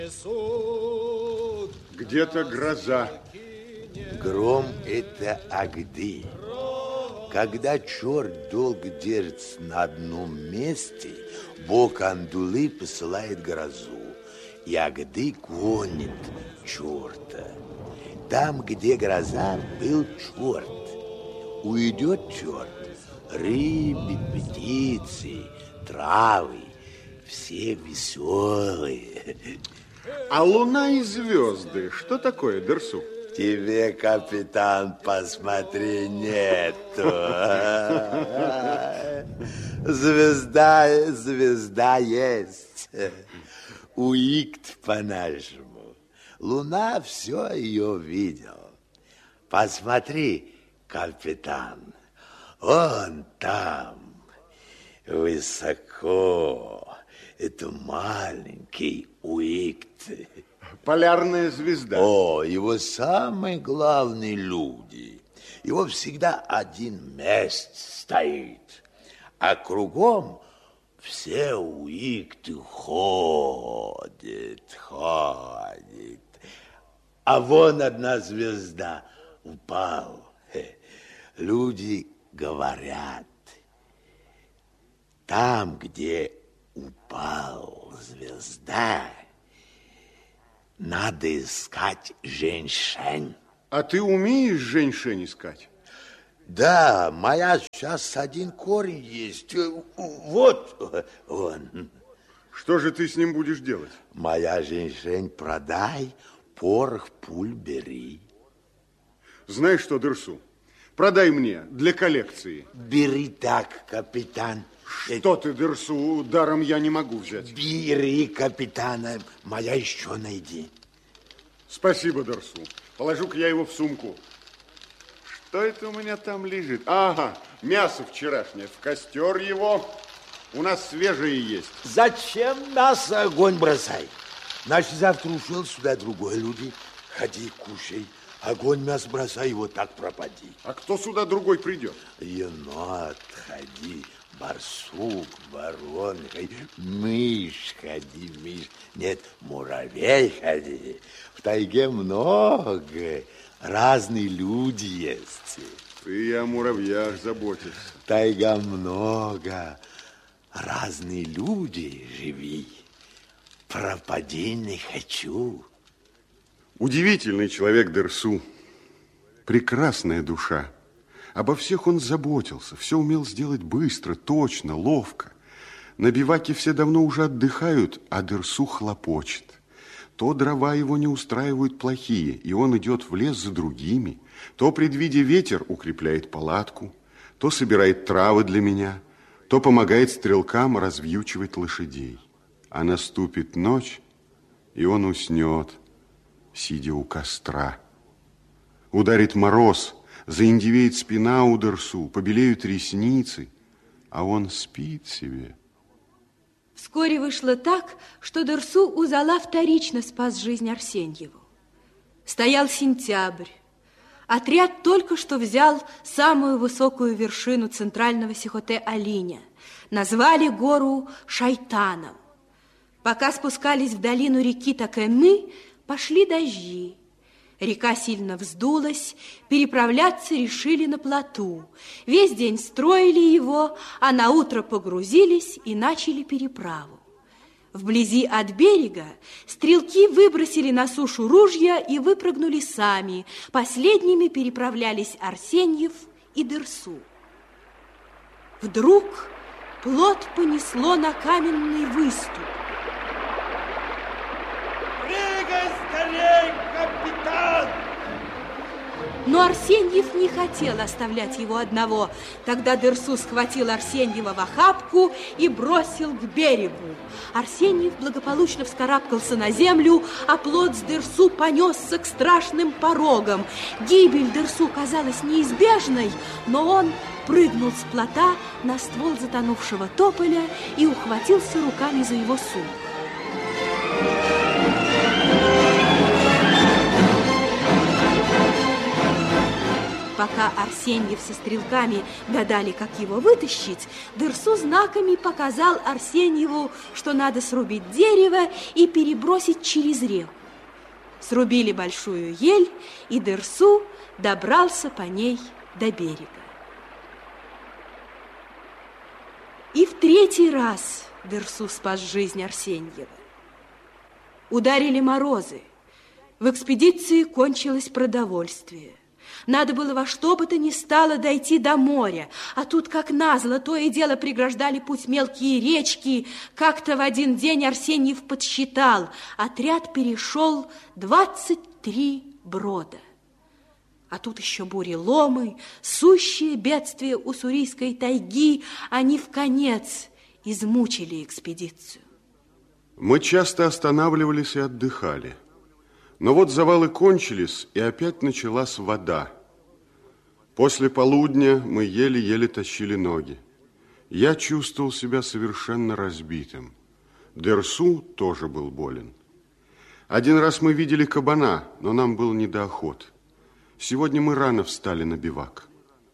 Где-то гроза. Гром – это Агды. Когда черт долго держится на одном месте, бог Андулы посылает грозу, и Агды гонит черта. Там, где гроза, был черт. Уйдет черт, рыбы, птицы, травы, все веселые. А луна и звезды, что такое, Дерсу? Тебе, капитан, посмотри, нету. Звезда есть. Уикт по-нашему. Луна все ее видел. Посмотри, капитан, он там, высоко. Это маленький Уикт. Полярная звезда. О, его самые главные люди. Его всегда один мест стоит. А кругом все Уикты ходят. А вон одна звезда упала. Люди говорят, там, где упала звезда, надо искать женщин. А ты умеешь женщин искать? Да, моя сейчас один корень есть. Вот он. Что же ты с ним будешь делать? Моя женщин продай, порох пуль бери. Знаешь что, Дерсу? Продай мне для коллекции. Бери так, капитан. Что ты, Дерсу, даром я не могу взять. Бери, капитана, моя еще найди. Спасибо, Дерсу. Положу-ка я его в сумку. Что это у меня там лежит? Ага, мясо вчерашнее. В костер его. У нас свежее есть. Зачем мясо огонь бросай? Значит, завтра ушел сюда другой люди. Ходи, кушай. Огонь мясо бросай, его так пропади. А кто сюда другой придет? Енот, ходи. Барсук, воронка, мышь, ходи, мышь. Нет, муравей, ходи. В тайге много, разные люди есть. Ты о муравьях заботишься. Тайга много, разные люди живи. Пропади не хочу. Удивительный человек Дерсу. Прекрасная душа. Обо всех он заботился, все умел сделать быстро, точно, ловко. На биваке все давно уже отдыхают, а Дерсу хлопочет. То дрова его не устраивают плохие, и он идет в лес за другими, то, предвидя ветер, укрепляет палатку, то собирает травы для меня, то помогает стрелкам развьючивать лошадей. А наступит ночь, и он уснет, сидя у костра. Ударит мороз, заиндевеет спина у Дерсу, побелеют ресницы, а он спит себе. Вскоре вышло так, что Дерсу Узала вторично спас жизнь Арсеньеву. Стоял сентябрь. Отряд только что взял самую высокую вершину центрального Сихоте-Алиня. Назвали гору Шайтаном. Пока спускались в долину реки Такэмы, пошли дожди. Река сильно вздулась, переправляться решили на плоту. Весь день строили его, а наутро погрузились и начали переправу. Вблизи от берега стрелки выбросили на сушу ружья и выпрыгнули сами. Последними переправлялись Арсеньев и Дерсу. Вдруг плот понесло на каменный выступ. Прыгай скорей, капитан! Но Арсеньев не хотел оставлять его одного. Тогда Дерсу схватил Арсеньева в охапку и бросил к берегу. Арсеньев благополучно вскарабкался на землю, а плот с Дерсу понесся к страшным порогам. Гибель Дерсу казалась неизбежной, но он прыгнул с плота на ствол затонувшего тополя и ухватился руками за его сук. пока Арсеньев со стрелками гадали, как его вытащить, Дерсу знаками показал Арсеньеву, что надо срубить дерево и перебросить через реку. Срубили большую ель, и Дерсу добрался по ней до берега. И в третий раз Дерсу спас жизнь Арсеньева. Ударили морозы. В экспедиции кончилось продовольствие. Надо было во что бы то ни стало дойти до моря, а тут, как назло, то и дело преграждали путь мелкие речки. Как-то в один день Арсеньев подсчитал, отряд перешел 23 брода. А тут еще буреломы, сущие бедствия уссурийской тайги, они вконец измучили экспедицию. Мы часто останавливались и отдыхали. Но вот завалы кончились, и опять началась вода. После полудня мы еле-еле тащили ноги. Я чувствовал себя совершенно разбитым. Дерсу тоже был болен. Один раз мы видели кабана, но нам было не до охоты. Сегодня мы рано встали на бивак.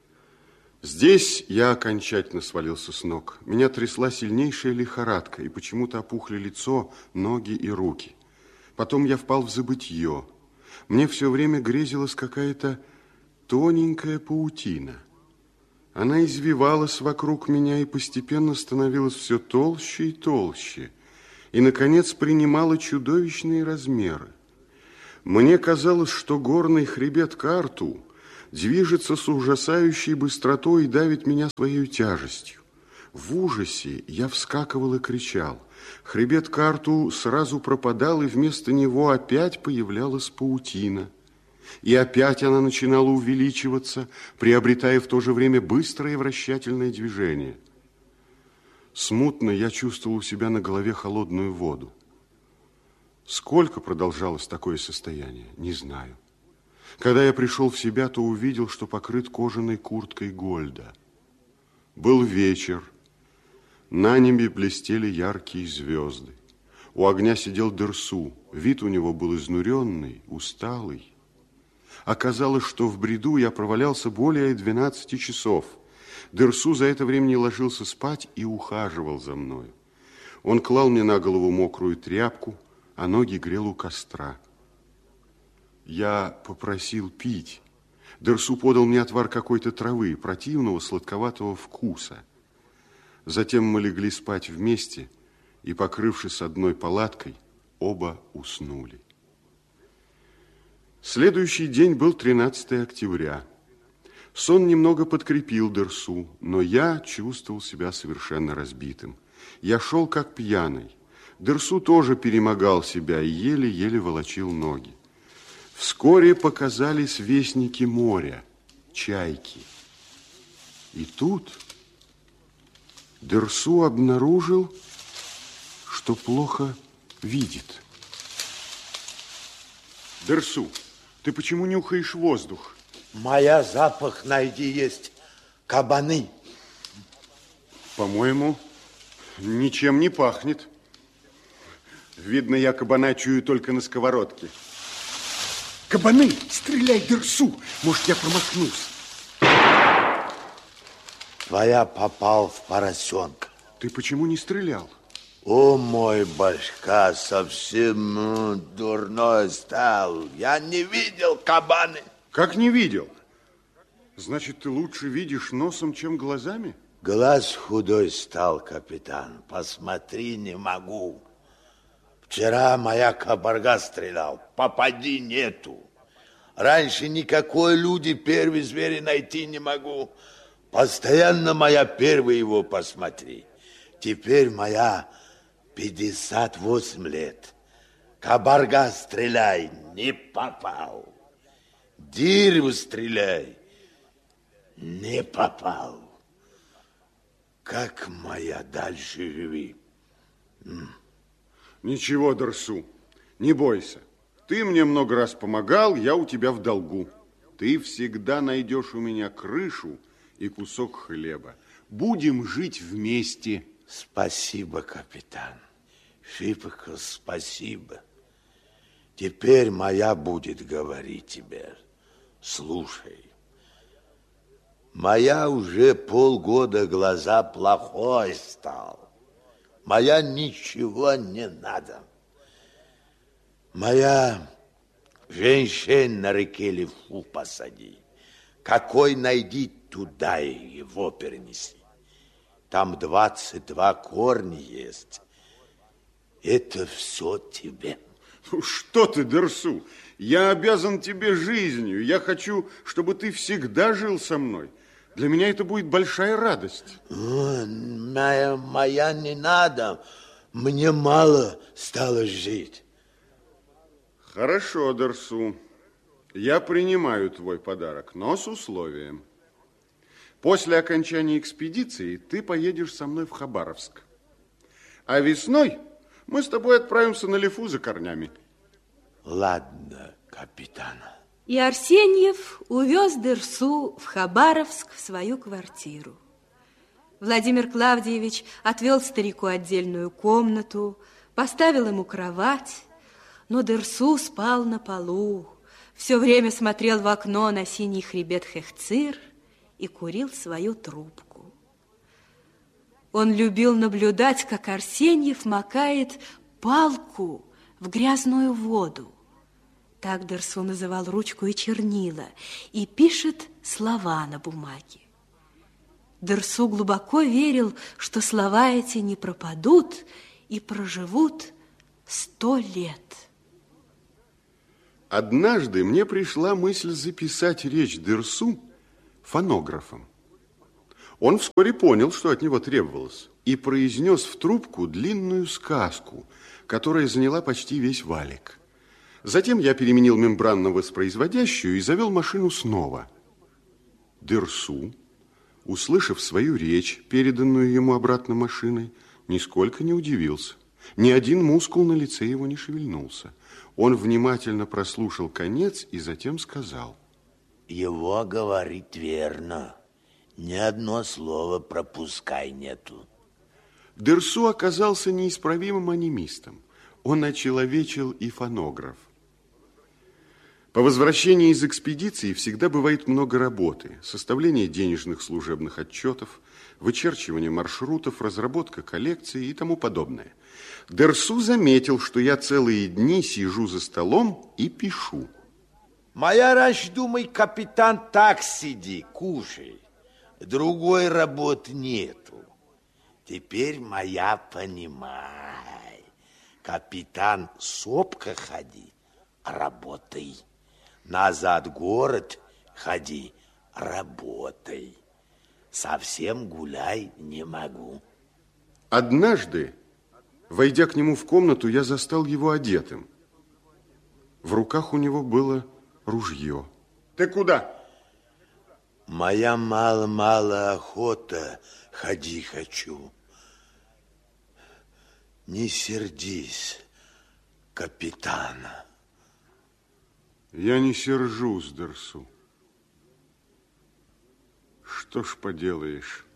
Здесь я окончательно свалился с ног. Меня трясла сильнейшая лихорадка, и почему-то опухли лицо, ноги и руки. Потом я впал в забытье. Мне все время грезилась какая-то тоненькая паутина. Она извивалась вокруг меня и постепенно становилась все толще и толще. И, наконец, принимала чудовищные размеры. Мне казалось, что горный хребет Карту движется с ужасающей быстротой и давит меня своей тяжестью. В ужасе я вскакивал и кричал. Хребет Карту сразу пропадал, и вместо него опять появлялась паутина. И опять она начинала увеличиваться, приобретая в то же время быстрое вращательное движение. Смутно я чувствовал у себя на голове холодную воду. Сколько продолжалось такое состояние, не знаю. Когда я пришел в себя, то увидел, что покрыт кожаной курткой Гольда. Был вечер. На небе блестели яркие звезды. У огня сидел Дерсу. Вид у него был изнуренный, усталый. Оказалось, что в бреду я провалялся более 12 часов. Дерсу за это время не ложился спать и ухаживал за мною. Он клал мне на голову мокрую тряпку, а ноги грел у костра. Я попросил пить. Дерсу подал мне отвар какой-то травы, противного сладковатого вкуса. Затем мы легли спать вместе и, покрывшись одной палаткой, оба уснули. Следующий день был 13 октября. Сон немного подкрепил Дерсу, но я чувствовал себя совершенно разбитым. Я шел как пьяный. Дерсу тоже перемогал себя и еле-еле волочил ноги. Вскоре показались вестники моря, чайки. И тут Дерсу обнаружил, что плохо видит. Дерсу, ты почему нюхаешь воздух? Моя запах найди есть кабаны. По-моему, ничем не пахнет. Видно, я кабана чую только на сковородке. Кабаны, стреляй, Дерсу, может, я промахнусь. Твоя попал в поросенка. Ты почему не стрелял? О, мой башка совсем дурной стал. Я не видел кабаны. Как не видел? Значит, ты лучше видишь носом, чем глазами? Глаз худой стал, капитан. Посмотри, не могу. Вчера моя кабарга стрелял. Попади нету. Раньше никакой люди первый звери найти не могу. Постоянно моя первый его посмотри. Теперь моя 58 лет. Кабарга стреляй, не попал. Дерево стреляй, не попал. Как моя дальше живи? Ничего, Дерсу, не бойся. Ты мне много раз помогал, я у тебя в долгу. Ты всегда найдешь у меня крышу и кусок хлеба. Будем жить вместе. Спасибо, капитан. Шибко спасибо. Теперь моя будет говорить тебе. Слушай, Моя уже полгода глаза плохой стал. Моя ничего не надо. Моя женщин на реке Лифу посади. Какой найди, туда его перенеси. Там 22 корня есть. Это все тебе. Ну, что ты, Дерсу? Я обязан тебе жизнью. Я хочу, чтобы ты всегда жил со мной. Для меня это будет большая радость. Моя не надо. Мне мало стало жить. Хорошо, Дерсу. Я принимаю твой подарок, но с условием. После окончания экспедиции ты поедешь со мной в Хабаровск. А весной мы с тобой отправимся на Лифу за корнями. Ладно, капитан. И Арсеньев увез Дерсу в Хабаровск в свою квартиру. Владимир Клавдиевич отвел старику отдельную комнату, поставил ему кровать, но Дерсу спал на полу, все время смотрел в окно на синий хребет Хехцир и курил свою трубку. Он любил наблюдать, как Арсеньев макает палку в грязную воду. Так Дерсу называл ручку и чернила, и пишет слова на бумаге. Дерсу глубоко верил, что слова эти не пропадут и проживут 100 лет. Однажды мне пришла мысль записать речь Дерсу фонографом. Он вскоре понял, что от него требовалось, и произнес в трубку длинную сказку, которая заняла почти весь валик. Затем я переменил мембрану на воспроизводящую и завел машину снова. Дерсу, услышав свою речь, переданную ему обратно машиной, нисколько не удивился. Ни один мускул на лице его не шевельнулся. Он внимательно прослушал конец и затем сказал: Его говорит верно. Ни одно слово пропускай нету. Дерсу оказался неисправимым анимистом. Он очеловечил и фонограф. По возвращении из экспедиции всегда бывает много работы. Составление денежных служебных отчетов, вычерчивание маршрутов, разработка коллекции и тому подобное. Дерсу заметил, что я целые дни сижу за столом и пишу. Моя раньше, думай, капитан, так сиди, кушай. Другой работы нету. Теперь моя понимай. Капитан, сопка ходи, работай. Назад город ходи, работай. Совсем гуляй не могу. Однажды, войдя к нему в комнату, я застал его одетым. В руках у него было ружье. Ты куда? Моя мало-мало охота, ходи хочу. Не сердись, капитан. Я не сержусь, Дерсу. Что ж поделаешь?